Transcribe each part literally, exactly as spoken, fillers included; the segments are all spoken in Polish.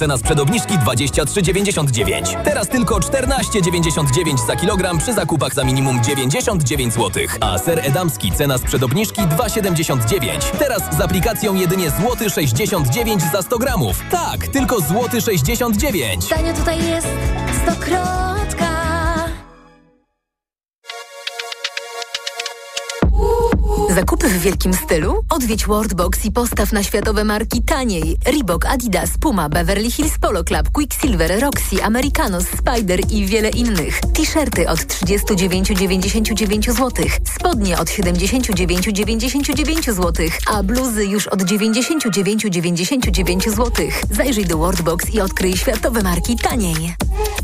Cena sprzed obniżki dwadzieścia trzy dziewięćdziesiąt dziewięć. Teraz tylko czternaście dziewięćdziesiąt dziewięć za kilogram przy zakupach za minimum dziewięćdziesiąt dziewięć złotych. A ser edamski cena sprzed obniżki dwa siedemdziesiąt dziewięć. Teraz z aplikacją jedynie złoty sześćdziesiąt dziewięć za sto gramów. Tak, tylko złoty sześćdziesiąt dziewięć. Tanio tutaj jest stokrotka. Zakupy w wielkim stylu? Odwiedź Worldbox i postaw na światowe marki taniej. Reebok, Adidas, Puma, Beverly Hills Polo Club, Quicksilver, Roxy, Americanos, Spider i wiele innych. T-shirty od trzydzieści dziewięć dziewięćdziesiąt dziewięć złotych, spodnie od siedemdziesiąt dziewięć dziewięćdziesiąt dziewięć złotych, a bluzy już od dziewięćdziesiąt dziewięć dziewięćdziesiąt dziewięć złotych. Zajrzyj do Worldbox i odkryj światowe marki taniej.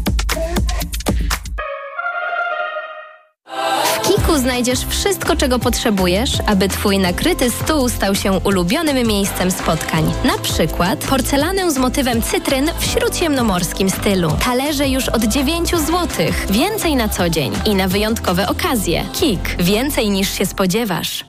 W Kiku znajdziesz wszystko, czego potrzebujesz, aby Twój nakryty stół stał się ulubionym miejscem spotkań. Na przykład porcelanę z motywem cytryn w śródziemnomorskim stylu. Talerze już od dziewięć złotych. Więcej na co dzień i na wyjątkowe okazje. Kik. Więcej niż się spodziewasz.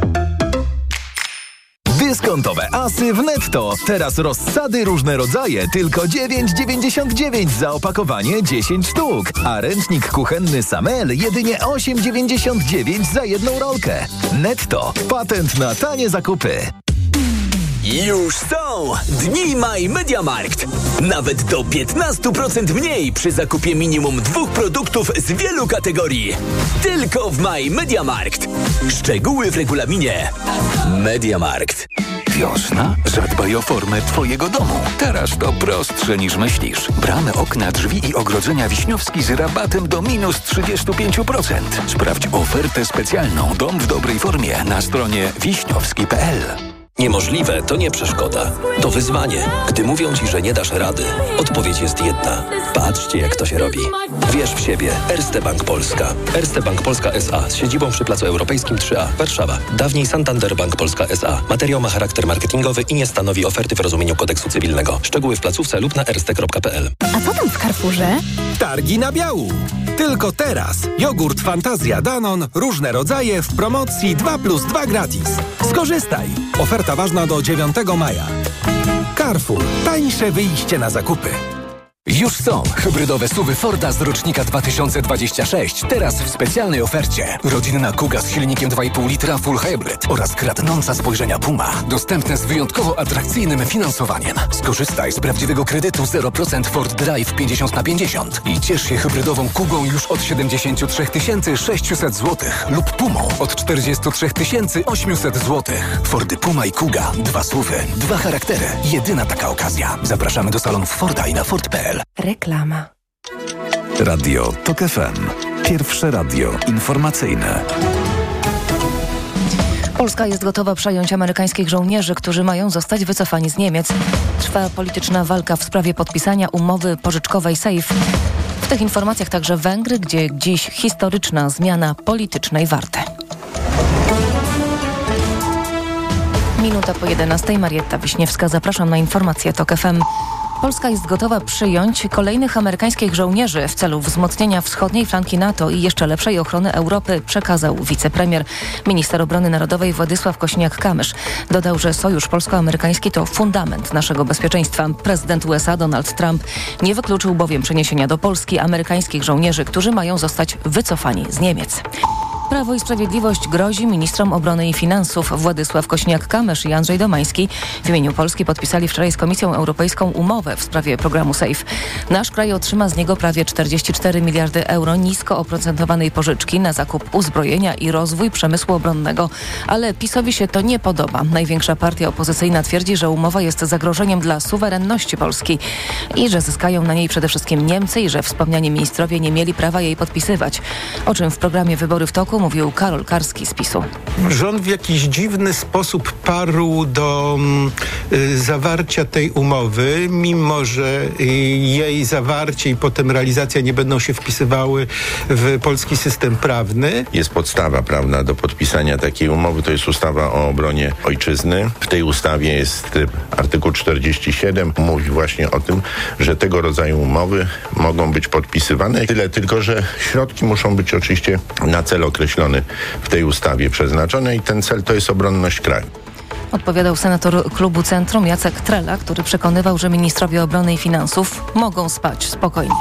Dyskontowe asy w Netto. Teraz rozsady różne rodzaje, tylko dziewięć dziewięćdziesiąt dziewięć za opakowanie dziesięć sztuk. A ręcznik kuchenny Samel jedynie osiem dziewięćdziesiąt dziewięć za jedną rolkę. Netto. Patent na tanie zakupy. Już są Dni My Mediamarkt. Nawet do piętnaście procent mniej przy zakupie minimum dwóch produktów z wielu kategorii. Tylko w My Mediamarkt. Szczegóły w regulaminie. Mediamarkt. Wiosna? Zadbaj o formę Twojego domu. Teraz to prostsze niż myślisz. Bramy, okna, drzwi i ogrodzenia Wiśniowski z rabatem do minus trzydzieści pięć procent. Sprawdź ofertę specjalną Dom w dobrej formie na stronie wiśniowski kropka p l. Niemożliwe to nie przeszkoda. To wyzwanie. Gdy mówią Ci, że nie dasz rady, odpowiedź jest jedna. Patrzcie, jak to się robi. Wierz w siebie. Erste Bank Polska. Erste Bank Polska S A z siedzibą przy Placu Europejskim trzy A, Warszawa. Dawniej Santander Bank Polska S A. Materiał ma charakter marketingowy i nie stanowi oferty w rozumieniu kodeksu cywilnego. Szczegóły w placówce lub na erste kropka p l. A co tam w Carrefourze? Targi na biału. Tylko teraz. Jogurt Fantazja Danon, różne rodzaje w promocji dwa plus dwa gratis. Skorzystaj. Oferta ważna do dziewiątego maja. Carrefour. Tańsze wyjście na zakupy. Już są hybrydowe suwy Forda z rocznika dwa tysiące dwudziestego szóstego. Teraz w specjalnej ofercie. Rodzinna Kuga z silnikiem dwa i pół litra Full Hybrid oraz kradnąca spojrzenia Puma. Dostępne z wyjątkowo atrakcyjnym finansowaniem. Skorzystaj z prawdziwego kredytu zero procent Ford Drive pięćdziesiąt na pięćdziesiąt i ciesz się hybrydową Kugą już od siedemdziesiąt trzy tysiące sześćset złotych lub Pumą od czterdzieści trzy tysiące osiemset złotych. Fordy Puma i Kuga. Dwa suwy, dwa charaktery. Jedyna taka okazja. Zapraszamy do salonów Forda i na Ford kropka p l. Reklama. Radio TOK F M. Pierwsze radio informacyjne. Polska jest gotowa przejąć amerykańskich żołnierzy, którzy mają zostać wycofani z Niemiec. Trwa polityczna walka w sprawie podpisania umowy pożyczkowej SAFE. W tych informacjach także Węgry, gdzie dziś historyczna zmiana politycznej warty. Minuta po jedenastej. Marietta Wiśniewska. Zapraszam na informacje TOK F M. Polska jest gotowa przyjąć kolejnych amerykańskich żołnierzy w celu wzmocnienia wschodniej flanki NATO i jeszcze lepszej ochrony Europy, przekazał wicepremier, minister obrony narodowej Władysław Kosiniak-Kamysz. Dodał, że sojusz polsko-amerykański to fundament naszego bezpieczeństwa. Prezydent U S A Donald Trump nie wykluczył bowiem przeniesienia do Polski amerykańskich żołnierzy, którzy mają zostać wycofani z Niemiec. Prawo i Sprawiedliwość grozi ministrom obrony i finansów. Władysław Kosiniak-Kamysz i Andrzej Domański w imieniu Polski podpisali wczoraj z Komisją Europejską umowę w sprawie programu SAFE. Nasz kraj otrzyma z niego prawie czterdzieści cztery miliardy euro nisko oprocentowanej pożyczki na zakup uzbrojenia i rozwój przemysłu obronnego. Ale PiS-owi się to nie podoba. Największa partia opozycyjna twierdzi, że umowa jest zagrożeniem dla suwerenności Polski i że zyskają na niej przede wszystkim Niemcy i że wspomniani ministrowie nie mieli prawa jej podpisywać. O czym w programie Wybory w toku mówił Karol Karski z PiSu. Rząd w jakiś dziwny sposób parł do y, zawarcia tej umowy, mimo że y, jej zawarcie i potem realizacja nie będą się wpisywały w polski system prawny. Jest podstawa prawna do podpisania takiej umowy, to jest ustawa o obronie ojczyzny. W tej ustawie jest artykuł czterdziesty siódmy, mówi właśnie o tym, że tego rodzaju umowy mogą być podpisywane. Tyle tylko, że środki muszą być oczywiście na cel określony w tej ustawie przeznaczone i ten cel to jest obronność kraju. odpowiadał senator klubu Centrum Jacek Trela, który przekonywał, że ministrowie obrony i finansów mogą spać spokojnie.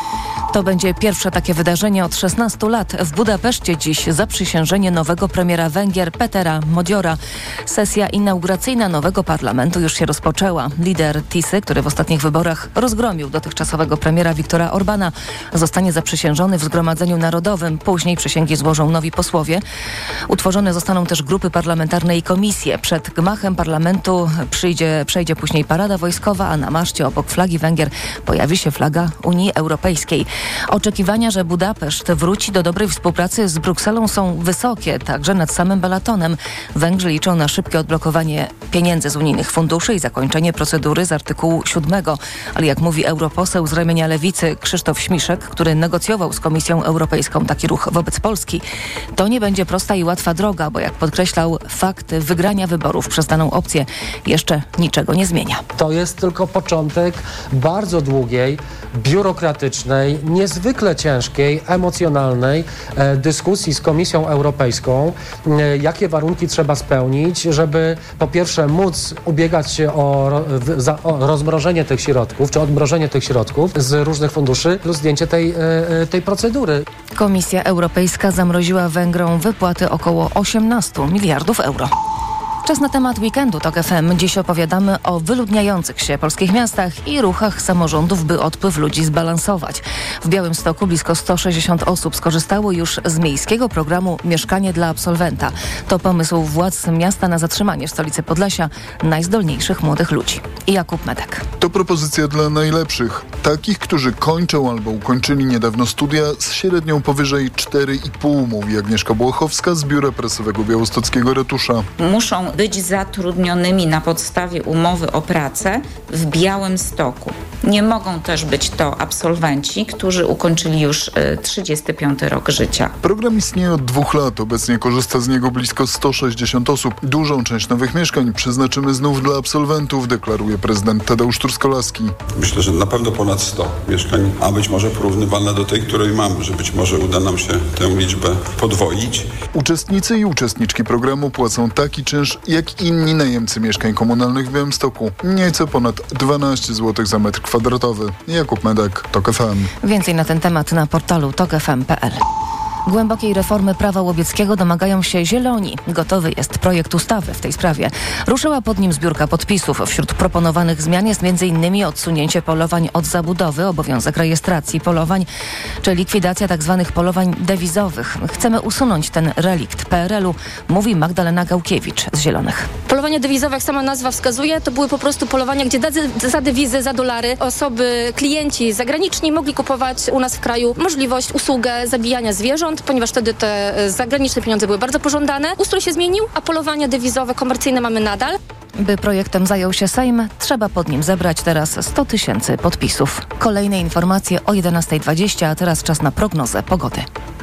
To będzie pierwsze takie wydarzenie od szesnastu lat. W Budapeszcie dziś zaprzysiężenie nowego premiera Węgier Petera Modiora. Sesja inauguracyjna nowego parlamentu już się rozpoczęła. Lider Tisy, który w ostatnich wyborach rozgromił dotychczasowego premiera Viktora Orbana, zostanie zaprzysiężony w Zgromadzeniu Narodowym. Później przysięgi złożą nowi posłowie. Utworzone zostaną też grupy parlamentarne i komisje. Przed gmachem parlamentu przyjdzie, przejdzie później parada wojskowa, a na maszcie obok flagi Węgier pojawi się flaga Unii Europejskiej. Oczekiwania, że Budapeszt wróci do dobrej współpracy z Brukselą, są wysokie, także nad samym Balatonem. Węgrzy liczą na szybkie odblokowanie pieniędzy z unijnych funduszy i zakończenie procedury z artykułu siódmego. Ale jak mówi europoseł z ramienia Lewicy Krzysztof Śmiszek, który negocjował z Komisją Europejską taki ruch wobec Polski, to nie będzie prosta i łatwa droga, bo jak podkreślał, fakt wygrania wyborów przez daną opcję jeszcze niczego nie zmienia. To jest tylko początek bardzo długiej, biurokratycznej, niezwykle ciężkiej, emocjonalnej e, dyskusji z Komisją Europejską, e, jakie warunki trzeba spełnić, żeby po pierwsze móc ubiegać się o, w, za, o rozmrożenie tych środków, czy odmrożenie tych środków z różnych funduszy, plus zdjęcie tej, e, tej procedury. Komisja Europejska zamroziła Węgrom wypłaty około osiemnaście miliardów euro. Czas na temat weekendu TOK F M. Dziś opowiadamy o wyludniających się polskich miastach i ruchach samorządów, by odpływ ludzi zbalansować. W Białymstoku blisko sto sześćdziesiąt osób skorzystało już z miejskiego programu Mieszkanie dla absolwenta. To pomysł władz miasta na zatrzymanie w stolicy Podlasia najzdolniejszych młodych ludzi. I Jakub Medek. To propozycja dla najlepszych. Takich, którzy kończą albo ukończyli niedawno studia z średnią powyżej cztery i pół, mówi Agnieszka Błachowska z biura prasowego białostockiego ratusza. Muszą być zatrudnionymi na podstawie umowy o pracę w Białymstoku. Nie mogą też być to absolwenci, którzy ukończyli już trzydziesty piąty rok życia. Program istnieje od dwóch lat. Obecnie korzysta z niego blisko sto sześćdziesiąt osób. Dużą część nowych mieszkań przeznaczymy znów dla absolwentów, deklaruje prezydent Tadeusz Truskolaski. Myślę, że na pewno ponad sto mieszkań, a być może porównywalna do tej, której mamy, że być może uda nam się tę liczbę podwoić. Uczestnicy i uczestniczki programu płacą taki czynsz jak inni najemcy mieszkań komunalnych w Białymstoku. Nieco ponad dwanaście złotych za metr kwadratowy. Jakub Medek, TOK F M. Więcej na ten temat na portalu tok f m kropka p l. Głębokiej reformy prawa łowieckiego domagają się Zieloni. Gotowy jest projekt ustawy w tej sprawie. Ruszyła pod nim zbiórka podpisów. Wśród proponowanych zmian jest między innymi odsunięcie polowań od zabudowy, obowiązek rejestracji polowań, czy likwidacja tzw. polowań dewizowych. Chcemy usunąć ten relikt P R L u, mówi Magdalena Gałkiewicz z Zielonych. Polowania dewizowe, jak sama nazwa wskazuje, to były po prostu polowania, gdzie za dewizy, za dolary osoby, klienci zagraniczni mogli kupować u nas w kraju możliwość, usługę zabijania zwierząt, ponieważ wtedy te zagraniczne pieniądze były bardzo pożądane. Ustrój się zmienił, a polowania dewizowe, komercyjne mamy nadal. By projektem zajął się Sejm, trzeba pod nim zebrać teraz sto tysięcy podpisów. Kolejne informacje o jedenasta dwadzieścia, a teraz czas na prognozę pogody.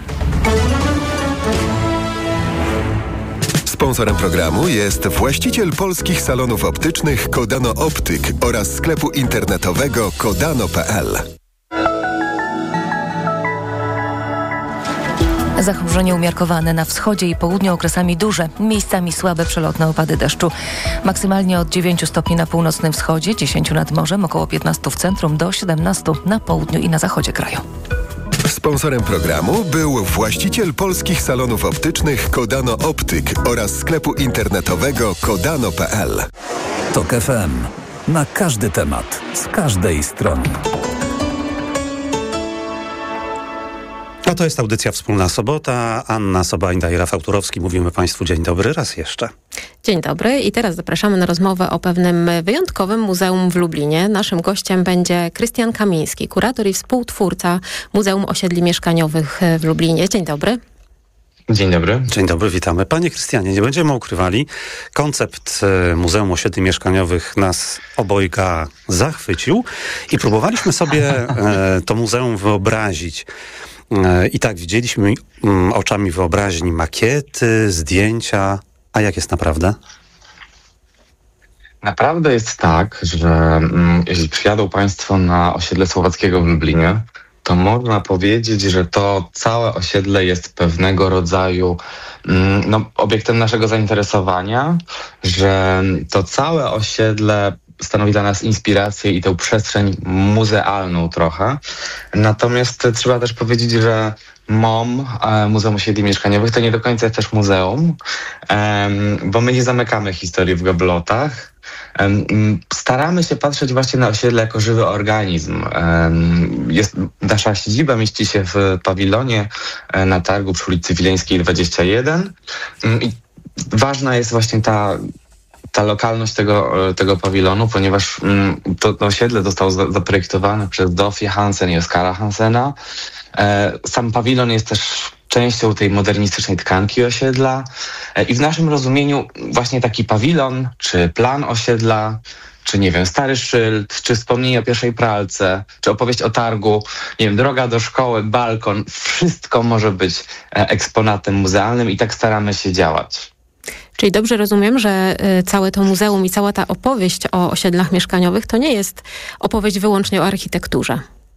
Sponsorem programu jest właściciel polskich salonów optycznych Kodano Optyk oraz sklepu internetowego kodano kropka p l. Zachmurzenie umiarkowane na wschodzie i południu, okresami duże, miejscami słabe przelotne opady deszczu. Maksymalnie od dziewięciu stopni na północnym wschodzie, dziesięć nad morzem, około piętnaście w centrum, do siedemnastu na południu i na zachodzie kraju. Sponsorem programu był właściciel polskich salonów optycznych Kodano Optyk oraz sklepu internetowego kodano kropka p l. TOK F M. Na każdy temat, z każdej strony. A to jest audycja Wspólna Sobota. Anna Sobańda i Rafał Turowski. Mówimy Państwu dzień dobry raz jeszcze. Dzień dobry i teraz zapraszamy na rozmowę o pewnym wyjątkowym muzeum w Lublinie. Naszym gościem będzie Krystian Kamiński, kurator i współtwórca Muzeum Osiedli Mieszkaniowych w Lublinie. Dzień dobry. Dzień dobry. Dzień dobry, witamy. Panie Krystianie, nie będziemy ukrywali, koncept Muzeum Osiedli Mieszkaniowych nas obojga zachwycił i próbowaliśmy sobie e, to muzeum wyobrazić. I tak, widzieliśmy mm, oczami wyobraźni makiety, zdjęcia. A jak jest naprawdę? Naprawdę jest tak, że mm, jeśli przyjadą Państwo na osiedle Słowackiego w Lublinie, to można powiedzieć, że to całe osiedle jest pewnego rodzaju mm, no, obiektem naszego zainteresowania, że to całe osiedle stanowi dla nas inspirację i tę przestrzeń muzealną trochę. Natomiast trzeba też powiedzieć, że M O M, Muzeum Osiedli Mieszkaniowych, to nie do końca jest też muzeum, bo my nie zamykamy historii w gablotach. Staramy się patrzeć właśnie na osiedle jako żywy organizm. Jest, nasza siedziba mieści się w pawilonie na targu przy ulicy Wileńskiej dwadzieścia jeden i ważna jest właśnie ta ta lokalność tego, tego pawilonu, ponieważ mm, to, to osiedle zostało za, zaprojektowane przez Dofie Hansen i Oskara Hansena. E, sam pawilon jest też częścią tej modernistycznej tkanki osiedla e, i w naszym rozumieniu właśnie taki pawilon, czy plan osiedla, czy nie wiem, stary szyld, czy wspomnienie o pierwszej pralce, czy opowieść o targu, nie wiem, droga do szkoły, balkon, wszystko może być e, eksponatem muzealnym i tak staramy się działać. Czyli dobrze rozumiem, że całe to muzeum i cała ta opowieść o osiedlach mieszkaniowych to nie jest opowieść wyłącznie o architekturze.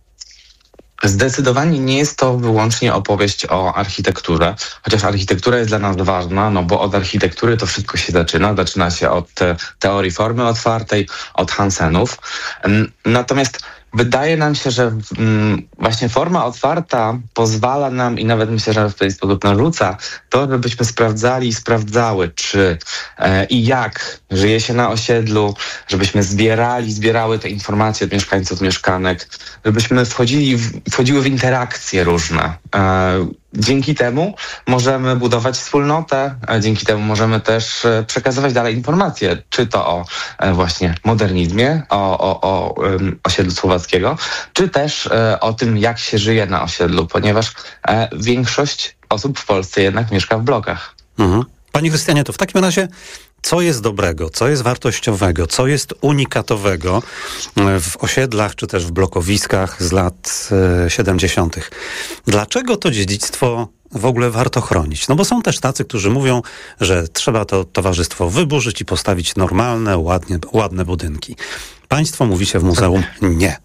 Zdecydowanie nie jest to wyłącznie opowieść o architekturze, chociaż architektura jest dla nas ważna, no bo od architektury to wszystko się zaczyna. Zaczyna się od te, teorii formy otwartej, od Hansenów. Natomiast wydaje nam się, że mm, właśnie forma otwarta pozwala nam i nawet myślę, że w ten sposób narzuca to, żebyśmy sprawdzali i sprawdzały, czy e, i jak żyje się na osiedlu, żebyśmy zbierali, zbierały te informacje od mieszkańców, mieszkanek, żebyśmy wchodzili w, wchodziły w interakcje różne. E, Dzięki temu możemy budować wspólnotę, dzięki temu możemy też przekazywać dalej informacje, czy to o właśnie modernizmie, o, o, o um, osiedlu słowackiego, czy też e, o tym, jak się żyje na osiedlu, ponieważ e, większość osób w Polsce jednak mieszka w blokach. Mhm. Panie Krystianie, to w takim razie co jest dobrego, co jest wartościowego, co jest unikatowego w osiedlach czy też w blokowiskach z lat e, siedemdziesiątych. Dlaczego to dziedzictwo w ogóle warto chronić? No bo są też tacy, którzy mówią, że trzeba to towarzystwo wyburzyć i postawić normalne, ładnie, ładne budynki. Państwo mówicie w muzeum nie.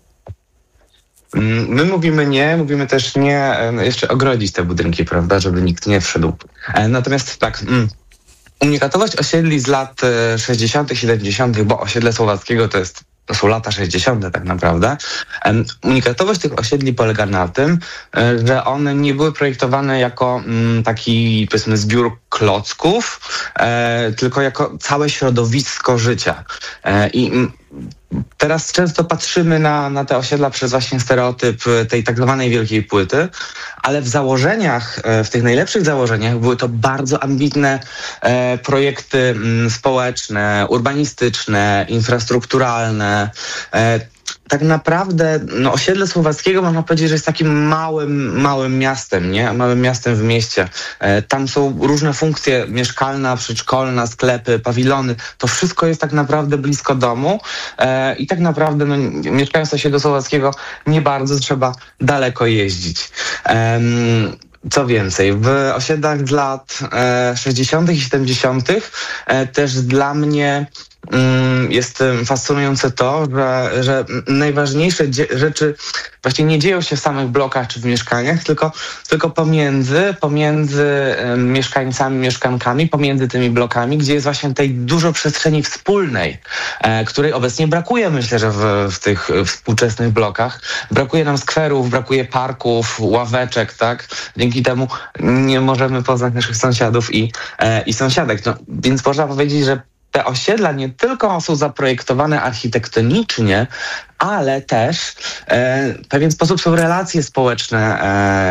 My mówimy nie, mówimy też nie, jeszcze ogrodzić te budynki, prawda, żeby nikt nie wszedł. Natomiast tak... Mm. Unikatowość osiedli z lat sześćdziesiątych, siedemdziesiątych, bo osiedle słowackiego to jest to są lata sześćdziesiąte tak naprawdę. Um, unikatowość tych osiedli polega na tym, e, że one nie były projektowane jako m, taki, powiedzmy, zbiór klocków, e, tylko jako całe środowisko życia. E, I m, teraz często patrzymy na, na te osiedla przez właśnie stereotyp tej tak zwanej wielkiej płyty, ale w założeniach, w tych najlepszych założeniach były to bardzo ambitne e, projekty m, społeczne, urbanistyczne, infrastrukturalne. E, tak naprawdę no, osiedle słowackiego można powiedzieć, że jest takim małym, małym miastem, nie? Małym miastem w mieście. E, tam są różne funkcje, mieszkalna, przedszkolna, sklepy, pawilony. To wszystko jest tak naprawdę blisko domu e, i tak naprawdę no, mieszkając w osiedlu słowackiego nie bardzo trzeba daleko jeździć. E, Co więcej, w osiedlach z lat e, sześćdziesiątych i siedemdziesiątych e, też dla mnie mm, jest fascynujące to, że, że najważniejsze dzie- rzeczy właśnie nie dzieją się w samych blokach czy w mieszkaniach, tylko, tylko pomiędzy, pomiędzy e, mieszkańcami, mieszkankami, pomiędzy tymi blokami, gdzie jest właśnie tej dużo przestrzeni wspólnej, e, której obecnie brakuje, myślę, że w, w tych współczesnych blokach. Brakuje nam skwerów, brakuje parków, ławeczek, tak? Dzięki temu nie możemy poznać naszych sąsiadów i, e, i sąsiadek. No, więc można powiedzieć, że te osiedla nie tylko są zaprojektowane architektonicznie, ale też e, w pewien sposób są relacje społeczne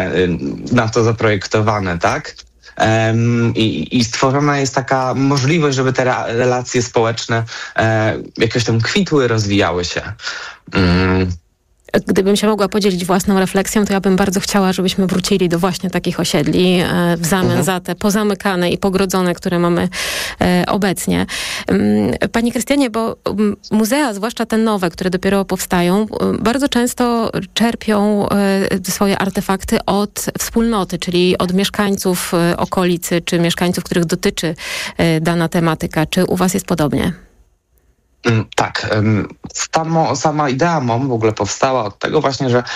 e, na to zaprojektowane, tak? E, i, I stworzona jest taka możliwość, żeby te re- relacje społeczne e, jakoś tam kwitły, rozwijały się. Mm. Gdybym się mogła podzielić własną refleksją, to ja bym bardzo chciała, żebyśmy wrócili do właśnie takich osiedli e, w zamian mhm. za te pozamykane i pogrodzone, które mamy e, obecnie. Panie Krystianie, bo muzea, zwłaszcza te nowe, które dopiero powstają, bardzo często czerpią e, swoje artefakty od wspólnoty, czyli od mieszkańców e, okolicy, czy mieszkańców, których dotyczy e, dana tematyka. Czy u was jest podobnie? Tak, Samo, sama idea M O M w ogóle powstała od tego właśnie, że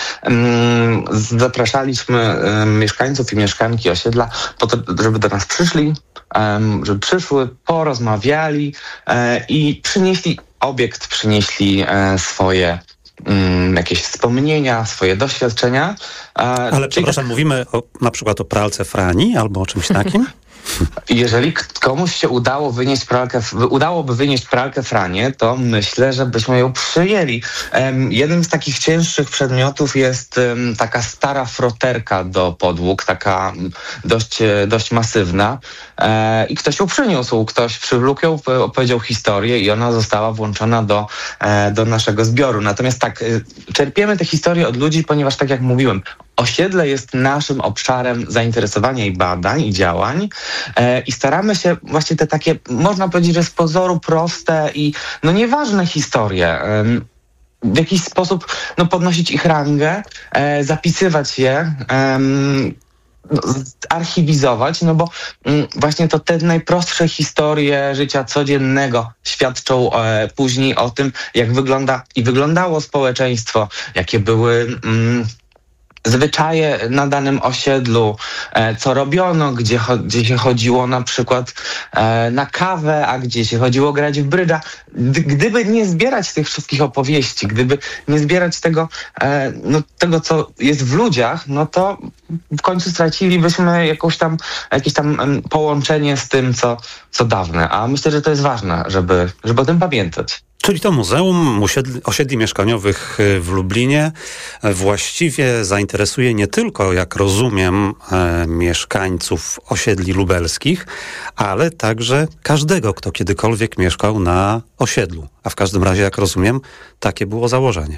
um, zapraszaliśmy um, mieszkańców i mieszkanki osiedla po to, żeby do nas przyszli, um, żeby przyszły, porozmawiali um, i przynieśli obiekt, przynieśli um, swoje um, jakieś wspomnienia, swoje doświadczenia. Um, Ale przepraszam, tak... mówimy o, na przykład o pralce Frani albo o czymś takim? Jeżeli komuś się udało wynieść pralkę, udałoby wynieść pralkę Franię, to myślę, że byśmy ją przyjęli. Um, jednym z takich cięższych przedmiotów jest um, taka stara froterka do podłóg, taka dość, dość masywna e, i ktoś ją przyniósł, ktoś przywlókł ją, opowiedział historię i ona została włączona do, e, do naszego zbioru. Natomiast tak, czerpiemy te historie od ludzi, ponieważ tak jak mówiłem, osiedle jest naszym obszarem zainteresowania i badań i działań e, i staramy się właśnie te takie, można powiedzieć, że z pozoru proste i no nieważne historie e, w jakiś sposób no, podnosić ich rangę, e, zapisywać je, e, no, archiwizować, no bo mm, właśnie to te najprostsze historie życia codziennego świadczą e, później o tym, jak wygląda i wyglądało społeczeństwo, jakie były... Mm, zwyczaje na danym osiedlu, e, co robiono, gdzie, gdzie się chodziło na przykład e, na kawę, a gdzie się chodziło grać w brydża. Gdyby nie zbierać tych wszystkich opowieści, gdyby nie zbierać tego, e, no, tego co jest w ludziach, no to w końcu stracilibyśmy jakąś tam, jakieś tam um, połączenie z tym, co, co dawne. A myślę, że to jest ważne, żeby, żeby o tym pamiętać. Czyli to Muzeum Osiedli, Osiedli Mieszkaniowych w Lublinie właściwie zainteresuje nie tylko, jak rozumiem, e, mieszkańców osiedli lubelskich, ale także każdego, kto kiedykolwiek mieszkał na osiedlu. A w każdym razie, jak rozumiem, takie było założenie.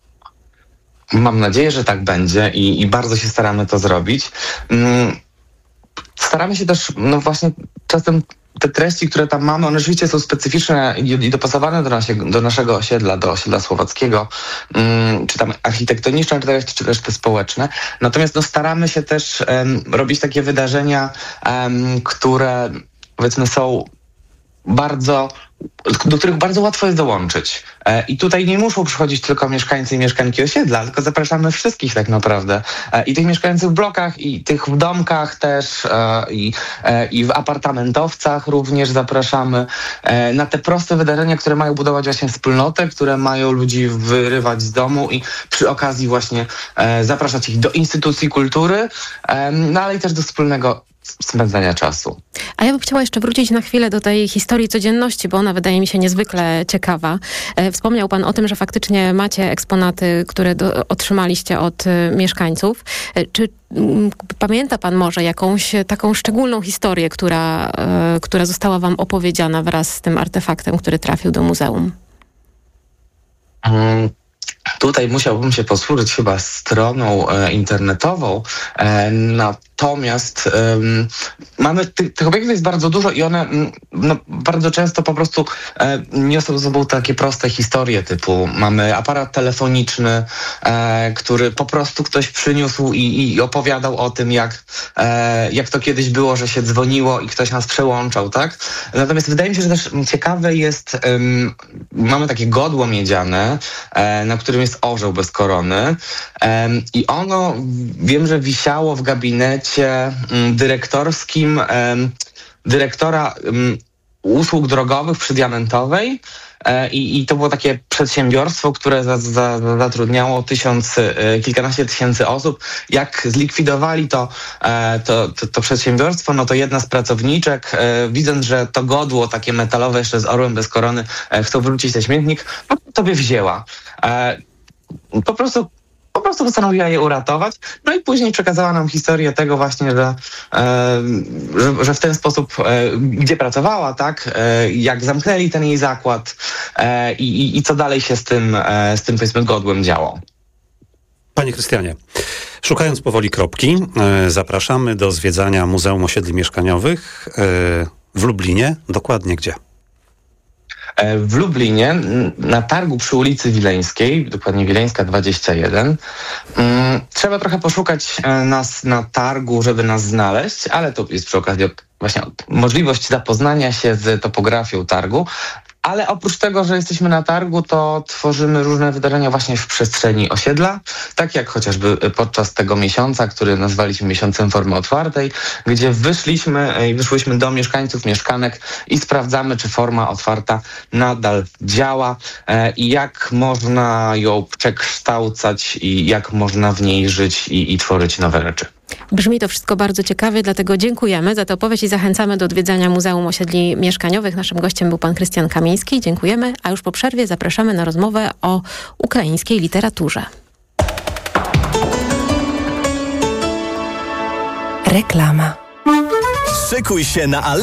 Mam nadzieję, że tak będzie i, i bardzo się staramy to zrobić. Mm, staramy się też, no właśnie czasem te treści, które tam mamy, one rzeczywiście są specyficzne i, i dopasowane do, nasie, do naszego osiedla, do osiedla słowackiego, um, czy tam architektoniczne, czy też, czy też te społeczne. Natomiast no, staramy się też um, robić takie wydarzenia, um, które powiedzmy są bardzo, do których bardzo łatwo jest dołączyć. E, I tutaj nie muszą przychodzić tylko mieszkańcy i mieszkanki osiedla, tylko zapraszamy wszystkich tak naprawdę. E, I tych mieszkających w blokach, i tych w domkach też, e, i, e, i w apartamentowcach również zapraszamy e, na te proste wydarzenia, które mają budować właśnie wspólnotę, które mają ludzi wyrywać z domu i przy okazji właśnie e, zapraszać ich do instytucji kultury, e, no ale i też do wspólnego spędzania czasu. A ja bym chciała jeszcze wrócić na chwilę do tej historii codzienności, bo ona wydaje mi się niezwykle ciekawa. E, wspomniał pan o tym, że faktycznie macie eksponaty, które do, otrzymaliście od e, mieszkańców. E, czy m, pamięta pan może jakąś taką szczególną historię, która, e, która została wam opowiedziana wraz z tym artefaktem, który trafił do muzeum? Hmm. Tutaj musiałbym się posłużyć chyba stroną e, internetową, e, natomiast e, mamy ty, tych obiektów jest bardzo dużo i one no, bardzo często po prostu e, niosą ze sobą takie proste historie typu mamy aparat telefoniczny, e, który po prostu ktoś przyniósł i, i opowiadał o tym, jak, e, jak to kiedyś było, że się dzwoniło i ktoś nas przełączał, tak? Natomiast wydaje mi się, że też ciekawe jest, e, mamy takie godło miedziane, e, na którym jest orzeł bez korony um, i ono wiem, że wisiało w gabinecie um, dyrektorskim um, dyrektora um, usług drogowych przy Diamentowej e, i, i to było takie przedsiębiorstwo, które za, za, zatrudniało tysiąc, e, kilkanaście tysięcy osób. Jak zlikwidowali to, e, to, to, to przedsiębiorstwo, no to jedna z pracowniczek, e, widząc, że to godło takie metalowe jeszcze z orłem bez korony e, chcą wrócić na śmietnik, no, sobie wzięła. E, Po prostu, po prostu postanowiła je uratować. No i później przekazała nam historię tego właśnie, że, e, że, że w ten sposób, e, gdzie pracowała, tak, e, jak zamknęli ten jej zakład e, i, i co dalej się z tym, e, z tym powiedzmy godłem działo. Panie Krystianie, szukając powoli kropki, e, zapraszamy do zwiedzania Muzeum Osiedli Mieszkaniowych e, w Lublinie. Dokładnie gdzie? W Lublinie, na targu przy ulicy Wileńskiej, dokładnie Wileńska dwadzieścia jeden. Trzeba trochę poszukać nas na targu, żeby nas znaleźć, ale to jest przy okazji właśnie możliwość zapoznania się z topografią targu. Ale oprócz tego, że jesteśmy na targu, to tworzymy różne wydarzenia właśnie w przestrzeni osiedla, tak jak chociażby podczas tego miesiąca, który nazwaliśmy miesiącem formy otwartej, gdzie wyszliśmy i wyszłyśmy do mieszkańców, mieszkanek i sprawdzamy, czy forma otwarta nadal działa e, i jak można ją przekształcać i jak można w niej żyć i, i tworzyć nowe rzeczy. Brzmi to wszystko bardzo ciekawie, dlatego dziękujemy za tę opowieść i zachęcamy do odwiedzania Muzeum Osiedli Mieszkaniowych. Naszym gościem był pan Krystian Kamiński. Dziękujemy, a już po przerwie zapraszamy na rozmowę o ukraińskiej literaturze. Reklama. Szykuj się na ale